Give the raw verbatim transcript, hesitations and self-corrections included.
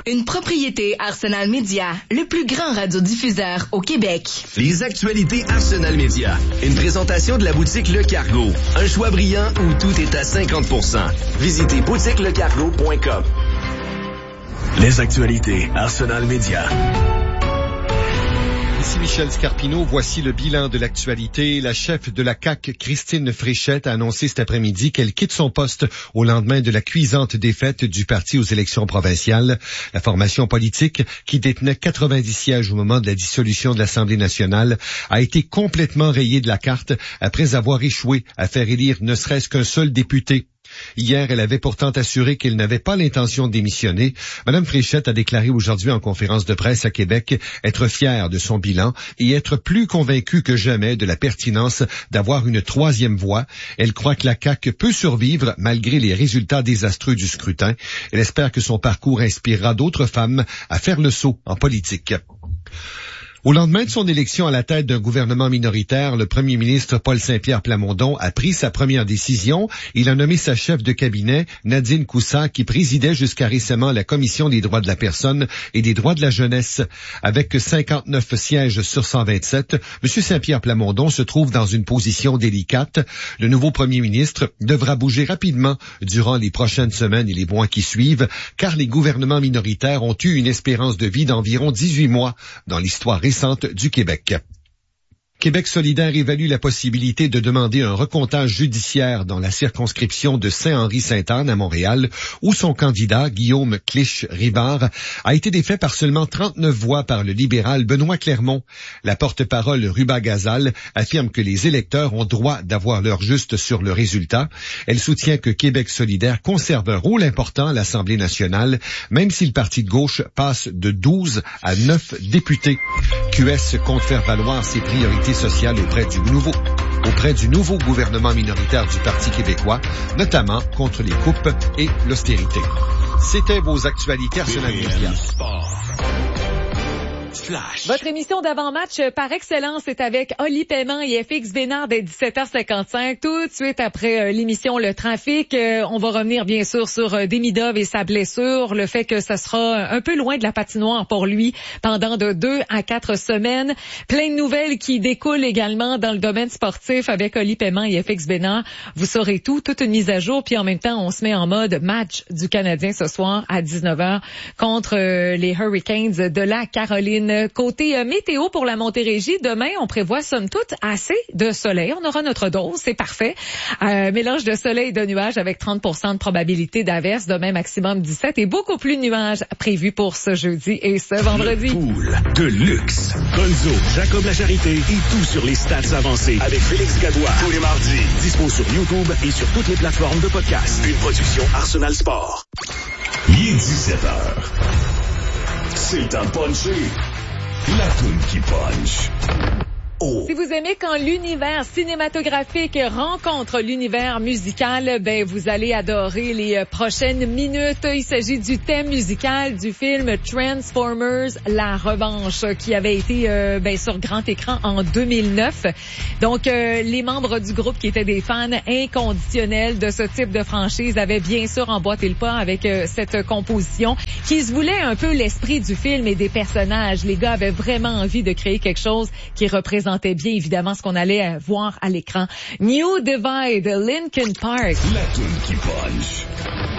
Une propriété Arsenal Média, le plus grand radiodiffuseur au Québec. Les actualités Arsenal Média. Une présentation de la boutique Le Cargo. Un choix brillant où tout est à cinquante pour cent. Visitez boutique le cargo point com. Les actualités Arsenal Média. Ici Michel Scarpino, voici le bilan de l'actualité. La chef de la C A Q, Christine Fréchette, a annoncé cet après-midi qu'elle quitte son poste au lendemain de la cuisante défaite du parti aux élections provinciales. La formation politique, qui détenait quatre-vingt-dix sièges au moment de la dissolution de l'Assemblée nationale, a été complètement rayée de la carte après avoir échoué à faire élire ne serait-ce qu'un seul député. Hier, elle avait pourtant assuré qu'elle n'avait pas l'intention de démissionner. Madame Fréchette a déclaré aujourd'hui en conférence de presse à Québec être fière de son bilan et être plus convaincue que jamais de la pertinence d'avoir une troisième voie. Elle croit que la C A Q peut survivre malgré les résultats désastreux du scrutin. Elle espère que son parcours inspirera d'autres femmes à faire le saut en politique. Au lendemain de son élection à la tête d'un gouvernement minoritaire, le premier ministre Paul Saint-Pierre Plamondon a pris sa première décision. Il a nommé sa chef de cabinet, Nadine Coussa, qui présidait jusqu'à récemment la Commission des droits de la personne et des droits de la jeunesse. Avec cinquante-neuf sièges sur cent vingt-sept, M. Saint-Pierre Plamondon se trouve dans une position délicate. Le nouveau premier ministre devra bouger rapidement durant les prochaines semaines et les mois qui suivent, car les gouvernements minoritaires ont eu une espérance de vie d'environ dix-huit mois dans l'histoire récente du Québec. Québec solidaire évalue la possibilité de demander un recomptage judiciaire dans la circonscription de Saint-Henri-Sainte-Anne à Montréal, où son candidat, Guillaume Clich-Rivard, a été défait par seulement trente-neuf voix par le libéral Benoît Clermont. La porte-parole Ruba Gazal affirme que les électeurs ont droit d'avoir leur juste sur le résultat. Elle soutient que Québec solidaire conserve un rôle important à l'Assemblée nationale, même si le parti de gauche passe de douze à neuf députés. Q S compte faire valoir ses priorités sociales auprès du nouveau auprès du nouveau gouvernement minoritaire du Parti québécois, notamment contre les coupes et l'austérité. C'était vos actualités Arsenal Média. Flash. Votre émission d'avant-match par excellence est avec Oli Paiement et F X Bénard dès dix-sept heures cinquante-cinq. Tout de suite après euh, l'émission Le Trafic, euh, on va revenir bien sûr sur euh, Demidov et sa blessure, le fait que ça sera un peu loin de la patinoire pour lui pendant de deux à quatre semaines. Plein de nouvelles qui découlent également dans le domaine sportif avec Oli Paiement et F X Bénard. Vous saurez tout, toute une mise à jour, puis en même temps, on se met en mode match du Canadien ce soir à dix-neuf heures contre euh, les Hurricanes de la Caroline. Côté euh, météo pour la Montérégie, demain, on prévoit somme toute assez de soleil. On aura notre dose, c'est parfait. Euh, mélange de soleil et de nuages avec trente pour cent de probabilité d'averse. Demain, maximum dix-sept et beaucoup plus de nuages prévus pour ce jeudi et ce vendredi. Le pool de luxe. Gonzo, Jacob La Charité et tout sur les stats avancées avec Félix Gadouin. Tous les mardis. Dispo sur YouTube et sur toutes les plateformes de podcast. Une production Arsenal Sport. Il est dix-sept heures. C'est le temps de puncher. La toune qui punch. Oh. Si vous aimez quand l'univers cinématographique rencontre l'univers musical, ben vous allez adorer les prochaines minutes. Il s'agit du thème musical du film Transformers La Revanche qui avait été euh, ben sur grand écran en deux mille neuf. Donc euh, les membres du groupe qui étaient des fans inconditionnels de ce type de franchise avaient bien sûr emboîté le pas avec euh, cette composition qui se voulait un peu l'esprit du film et des personnages. Les gars avaient vraiment envie de créer quelque chose qui représente bien évidemment ce qu'on allait voir à l'écran. New Divide, Linkin Park. La toune qui punch.